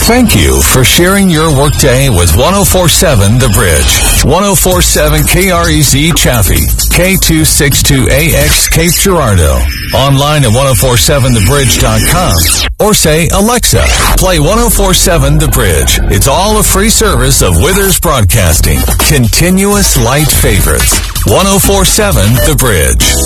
Thank you for sharing your workday with 104.7 The Bridge. 104.7 KREZ Chaffee, K262AX Cape Girardeau. Online at 1047thebridge.com. Or say, Alexa, play 104.7 The Bridge. It's all a free service of Withers Broadcasting. Continuous light favorites. 104.7 The Bridge.